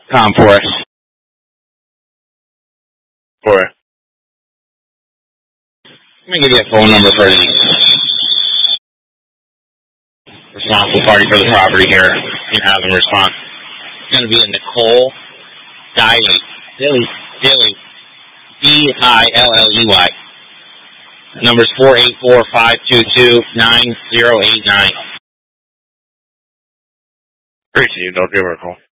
for us. For Let me give you a phone number for the responsible party for the property here. You can have them respond. It's going to be a Nicole Diley. Dilly. D-I-L-L-E-Y. The number's 484-522-9089. Appreciate you. Don't give her a call.